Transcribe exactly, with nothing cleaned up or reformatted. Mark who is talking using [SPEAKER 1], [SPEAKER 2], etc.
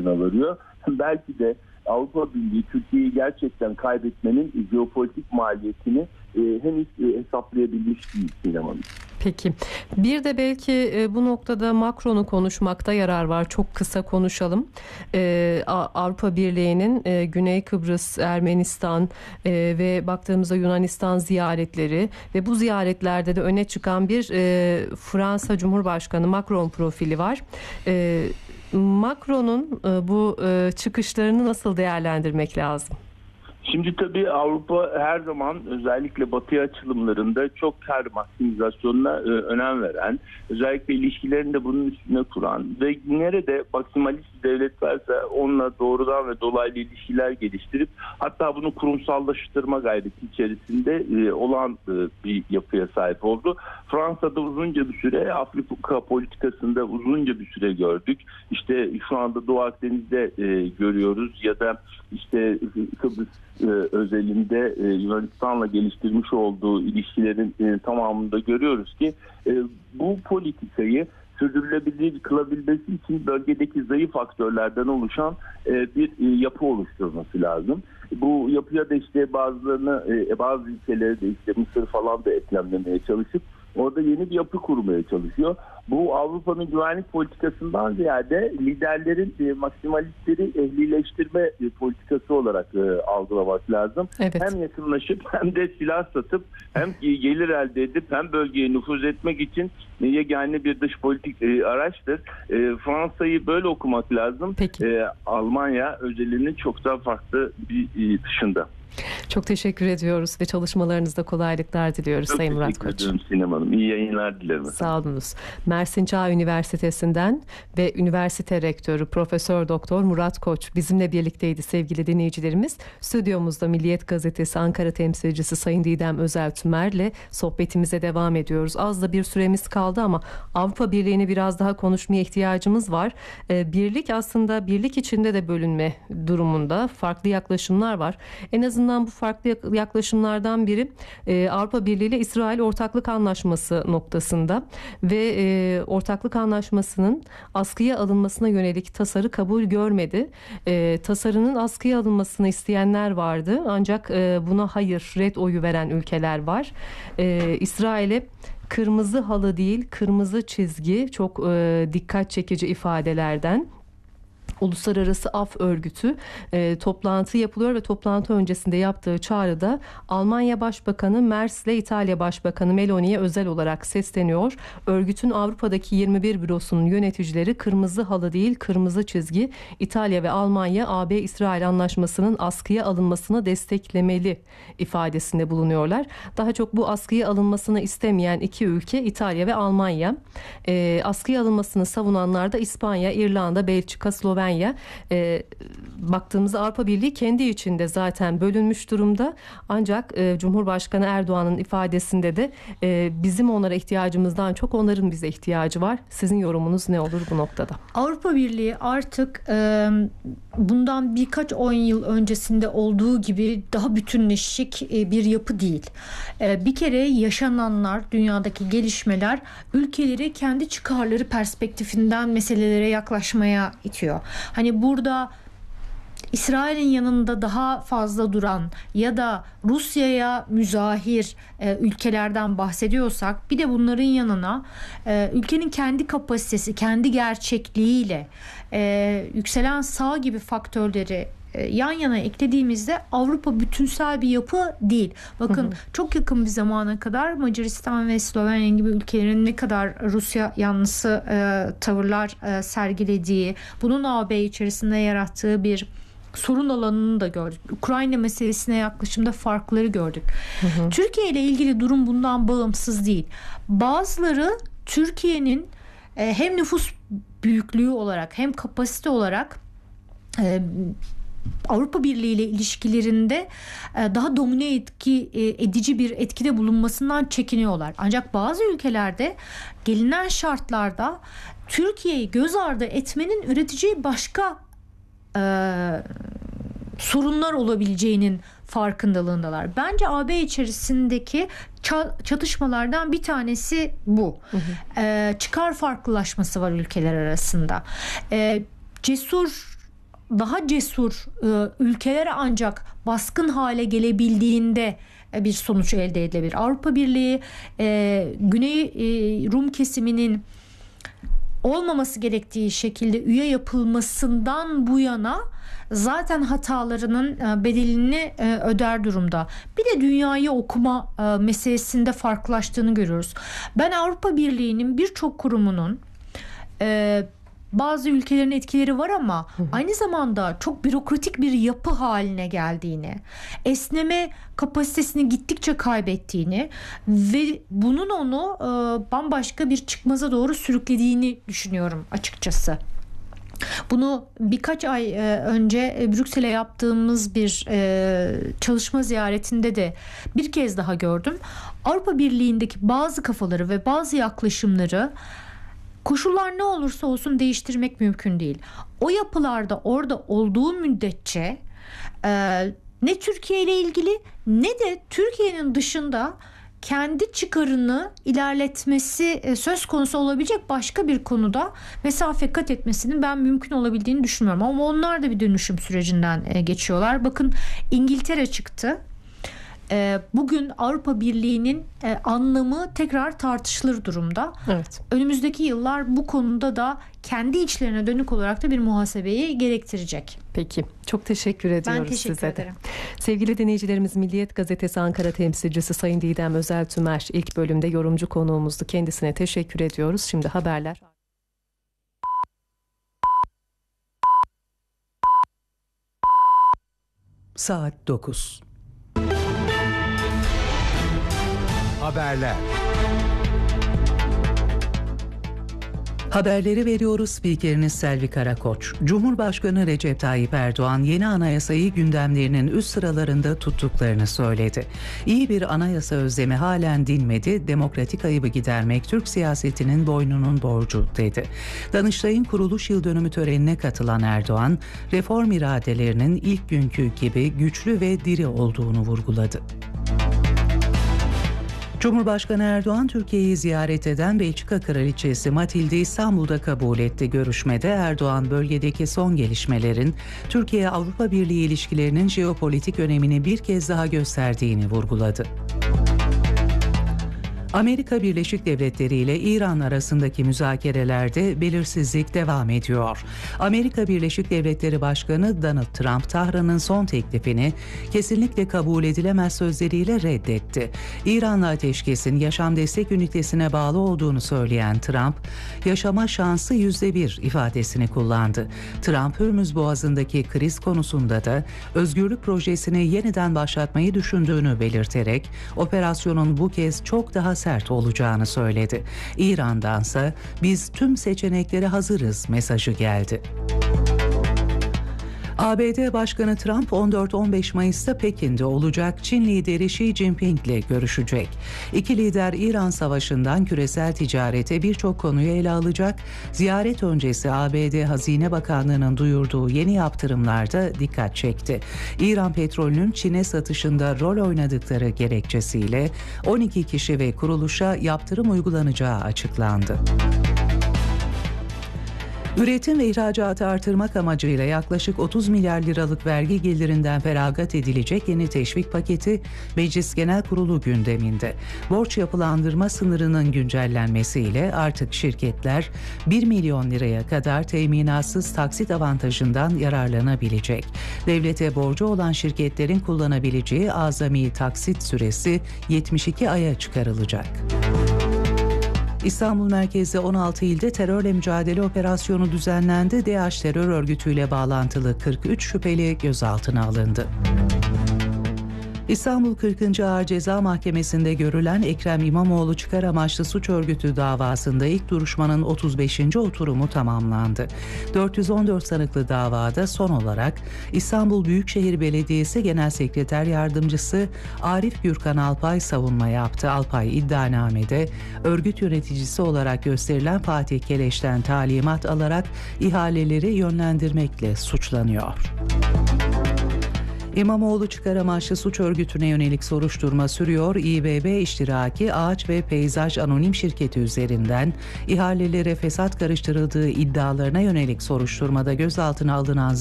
[SPEAKER 1] sonucuna varıyor. Belki de Avrupa Birliği Türkiye'yi gerçekten kaybetmenin jeopolitik maliyetini e, henüz e, hesaplayabilmiş değil Sinem Hanım.
[SPEAKER 2] Peki. Bir de belki e, bu noktada Macron'u konuşmakta yarar var. Çok kısa konuşalım. E, Avrupa Birliği'nin e, Güney Kıbrıs, Ermenistan e, ve baktığımızda Yunanistan ziyaretleri ve bu ziyaretlerde de öne çıkan bir e, Fransa Cumhurbaşkanı Macron profili var. E, Macron'un e, bu e, çıkışlarını nasıl değerlendirmek lazım?
[SPEAKER 1] Şimdi tabii Avrupa her zaman özellikle Batı'ya açılımlarında çok kar maksimizasyonuna e, önem veren, özellikle ilişkilerini de bunun üstüne kuran ve nerede maksimalist bir devlet varsa onunla doğrudan ve dolaylı ilişkiler geliştirip hatta bunu kurumsallaştırma gayreti içerisinde e, olan e, bir yapıya sahip oldu. Fransa'da uzunca bir süre Afrika politikasında uzunca bir süre gördük. İşte şu anda Doğu Akdeniz'de e, görüyoruz ya da işte Kıbrıs e, özelinde e, Yunanistan'la geliştirmiş olduğu ilişkilerin e, tamamında görüyoruz ki e, bu politikayı sürdürülebilir kılabilmesi için bölgedeki zayıf faktörlerden oluşan e, bir e, yapı oluşturması lazım. Bu yapıya da işte bazılarını, e, bazı ülkeleri de işte Mısır falan da eklemlemeye çalışıp orada yeni bir yapı kurmaya çalışıyor. Bu Avrupa'nın güvenlik politikasından ziyade liderlerin e, maksimalistleri ehlileştirme e, politikası olarak e, algılamak lazım.
[SPEAKER 2] Evet.
[SPEAKER 1] Hem yakınlaşıp hem de silah satıp hem gelir elde edip hem bölgeye nüfuz etmek için e, yegane bir dış politik e, araçtır. E, Fransa'yı böyle okumak lazım. E, Almanya özelinin çok daha farklı bir e, dışında.
[SPEAKER 2] Çok teşekkür ediyoruz ve çalışmalarınızda kolaylıklar diliyoruz
[SPEAKER 1] Çok
[SPEAKER 2] Sayın Murat Koç.
[SPEAKER 1] Çok teşekkür ederim Sinem Hanım. İyi yayınlar dilerim.
[SPEAKER 2] Sağ olunuz. Mersin Çağ Üniversitesi'nden ve üniversite rektörü Profesör Doktor Murat Koç bizimle birlikteydi sevgili dinleyicilerimiz. Stüdyomuzda Milliyet Gazetesi Ankara temsilcisi Sayın Didem Özeltümer'le sohbetimize devam ediyoruz. Az da bir süremiz kaldı ama Avrupa Birliği'ni biraz daha konuşmaya ihtiyacımız var. Birlik aslında birlik içinde de bölünme durumunda farklı yaklaşımlar var. En azından bu farklı yaklaşımlardan biri e, Avrupa Birliği ile İsrail Ortaklık Anlaşması noktasında ve e, ortaklık anlaşmasının askıya alınmasına yönelik tasarı kabul görmedi. E, tasarının askıya alınmasını isteyenler vardı ancak e, buna hayır, red oyu veren ülkeler var. E, İsrail'e kırmızı halı değil, kırmızı çizgi çok e, dikkat çekici ifadelerden. Uluslararası Af Örgütü e, toplantı yapılıyor ve toplantı öncesinde yaptığı çağrıda Almanya Başbakanı Merz ile İtalya Başbakanı Meloni'ye özel olarak sesleniyor. Örgütün Avrupa'daki yirmi bir bürosunun yöneticileri kırmızı halı değil kırmızı çizgi İtalya ve Almanya A B-İsrail anlaşmasının askıya alınmasını desteklemeli ifadesinde bulunuyorlar. Daha çok bu askıya alınmasını istemeyen iki ülke İtalya ve Almanya. E, askıya alınmasını savunanlar da İspanya, İrlanda, Belçika, Slovenya. E, baktığımızda Avrupa Birliği kendi içinde zaten bölünmüş durumda. Ancak e, Cumhurbaşkanı Erdoğan'ın ifadesinde de e, bizim onlara ihtiyacımızdan çok onların bize ihtiyacı var. Sizin yorumunuz ne olur bu noktada?
[SPEAKER 3] Avrupa Birliği artık e, bundan birkaç on yıl öncesinde olduğu gibi daha bütünleşik e, bir yapı değil. E, bir kere yaşananlar, dünyadaki gelişmeler ülkeleri kendi çıkarları perspektifinden meselelere yaklaşmaya itiyor. Hani burada İsrail'in yanında daha fazla duran ya da Rusya'ya müzahir e, ülkelerden bahsediyorsak bir de bunların yanına e, ülkenin kendi kapasitesi, kendi gerçekliğiyle e, yükselen sağ gibi faktörleri yan yana eklediğimizde Avrupa bütünsel bir yapı değil. Bakın hı hı. çok yakın bir zamana kadar Macaristan ve Slovenya gibi ülkelerin ne kadar Rusya yanlısı e, tavırlar e, sergilediği, bunun A B içerisinde yarattığı bir sorun alanını da gördük. Ukrayna meselesine yaklaşımda farkları gördük. Hı hı. Türkiye ile ilgili durum bundan bağımsız değil. Bazıları Türkiye'nin e, hem nüfus büyüklüğü olarak hem kapasite olarak e, Avrupa Birliği ile ilişkilerinde daha domine etki edici bir etkide bulunmasından çekiniyorlar. Ancak bazı ülkelerde gelinen şartlarda Türkiye'yi göz ardı etmenin üreteceği başka e, sorunlar olabileceğinin farkındalığındalar. Bence A B içerisindeki çatışmalardan bir tanesi bu. Hı hı. E, çıkar farklılaşması var ülkeler arasında. E, cesur daha cesur e, ülkeler ancak baskın hale gelebildiğinde e, bir sonuç elde edilebilir. Avrupa Birliği e, Güney e, Rum kesiminin olmaması gerektiği şekilde üye yapılmasından bu yana zaten hatalarının bedelini öder durumda. Bir de dünyayı okuma meselesinde farklılaştığını görüyoruz. Ben Avrupa Birliği'nin birçok kurumunun bazı ülkelerin etkileri var ama hı hı. aynı zamanda çok bürokratik bir yapı haline geldiğini, esneme kapasitesini gittikçe kaybettiğini ve bunun onu e, bambaşka bir çıkmaza doğru sürüklediğini düşünüyorum açıkçası. Bunu birkaç ay e, önce Brüksel'e yaptığımız bir e, çalışma ziyaretinde de bir kez daha gördüm. Avrupa Birliği'ndeki bazı kafaları ve bazı yaklaşımları koşullar ne olursa olsun değiştirmek mümkün değil. O yapılarda orada olduğu müddetçe e, ne Türkiye ile ilgili ne de Türkiye'nin dışında kendi çıkarını ilerletmesi e, söz konusu olabilecek başka bir konuda mesafe kat etmesinin ben mümkün olabildiğini düşünmüyorum. Ama onlar da bir dönüşüm sürecinden e, geçiyorlar. Bakın İngiltere çıktı. Bugün Avrupa Birliği'nin anlamı tekrar tartışılır durumda.
[SPEAKER 2] Evet.
[SPEAKER 3] Önümüzdeki yıllar bu konuda da kendi içlerine dönük olarak da bir muhasebeyi gerektirecek.
[SPEAKER 2] Peki. Çok teşekkür ediyoruz
[SPEAKER 3] ben teşekkür
[SPEAKER 2] size
[SPEAKER 3] ederim.
[SPEAKER 2] de. Sevgili dinleyicilerimiz, Milliyet Gazetesi Ankara temsilcisi Sayın Didem Özeltümer ilk bölümde yorumcu konuğumuzdu. Kendisine teşekkür ediyoruz. Şimdi haberler.
[SPEAKER 4] Saat dokuz. Haberler. Haberleri veriyoruz. Spikeriniz Selvi Karakoç. Cumhurbaşkanı Recep Tayyip Erdoğan yeni anayasayı gündemlerinin üst sıralarında tuttuklarını söyledi. İyi bir anayasa özlemi halen dinmedi. Demokratik ayıbı gidermek Türk siyasetinin boynunun borcu dedi. Danıştay'ın kuruluş yıl dönümü törenine katılan Erdoğan, reform iradelerinin ilk günkü gibi güçlü ve diri olduğunu vurguladı. Cumhurbaşkanı Erdoğan, Türkiye'yi ziyaret eden Belçika Kraliçesi Matilde'yi İstanbul'da kabul etti. Görüşmede Erdoğan, bölgedeki son gelişmelerin Türkiye-Avrupa Birliği ilişkilerinin jeopolitik önemini bir kez daha gösterdiğini vurguladı. Amerika Birleşik Devletleri ile İran arasındaki müzakerelerde belirsizlik devam ediyor. Amerika Birleşik Devletleri Başkanı Donald Trump, Tahran'ın son teklifini kesinlikle kabul edilemez sözleriyle reddetti. İran'la ateşkesin yaşam destek ünitesine bağlı olduğunu söyleyen Trump, yaşama şansı yüzde bir ifadesini kullandı. Trump, Hürmüz Boğazı'ndaki kriz konusunda da özgürlük projesini yeniden başlatmayı düşündüğünü belirterek, operasyonun bu kez çok daha sert olacağını söyledi. İran'dansa biz tüm seçeneklere hazırız mesajı geldi. A B D Başkanı Trump on dört on beş Mayıs'ta Pekin'de olacak. Çin lideri Xi Jinping ile görüşecek. İki lider İran Savaşı'ndan küresel ticarete birçok konuyu ele alacak. Ziyaret öncesi A B D Hazine Bakanlığı'nın duyurduğu yeni yaptırımlarda dikkat çekti. İran petrolünün Çin'e satışında rol oynadıkları gerekçesiyle on iki kişi ve kuruluşa yaptırım uygulanacağı açıklandı. Üretim ve ihracatı artırmak amacıyla yaklaşık otuz milyar liralık vergi gelirinden feragat edilecek yeni teşvik paketi Meclis Genel Kurulu gündeminde. Borç yapılandırma sınırının güncellenmesiyle artık şirketler bir milyon liraya kadar teminatsız taksit avantajından yararlanabilecek. Devlete borcu olan şirketlerin kullanabileceği azami taksit süresi yetmiş iki aya çıkarılacak. İstanbul merkezde on altı ilde terörle mücadele operasyonu düzenlendi. DAEŞ terör örgütüyle bağlantılı kırk üç şüpheli gözaltına alındı. İstanbul kırkıncı Ağır Ceza Mahkemesi'nde görülen Ekrem İmamoğlu çıkar amaçlı suç örgütü davasında ilk duruşmanın otuz beşinci oturumu tamamlandı. dört yüz on dört sanıklı davada son olarak İstanbul Büyükşehir Belediyesi Genel Sekreter Yardımcısı Arif Gürkan Alpay savunma yaptı. Alpay iddianamede örgüt yöneticisi olarak gösterilen Fatih Keleş'ten talimat alarak ihaleleri yönlendirmekle suçlanıyor. İmamoğlu çıkar amaçlı suç örgütüne yönelik soruşturma sürüyor. İBB iştiraki Ağaç ve Peyzaj Anonim Şirketi üzerinden ihalelere fesat karıştırıldığı iddialarına yönelik soruşturmada gözaltına alınan